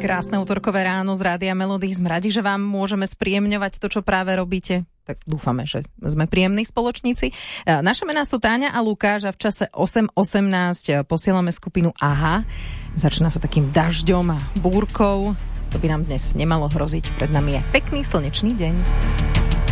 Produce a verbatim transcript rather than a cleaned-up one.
Krásne útorkové ráno z Rádia Melody. Sme radi, že vám môžeme spríjemňovať to, čo práve robíte. Tak dúfame, že sme príjemní spoločníci. Naše mená sú Táňa a Lukáš a v čase osem osemnásť posielame skupinu Aha. Začína sa takým dažďom a búrkou. To by nám dnes nemalo hroziť. Pred nami je pekný slnečný deň.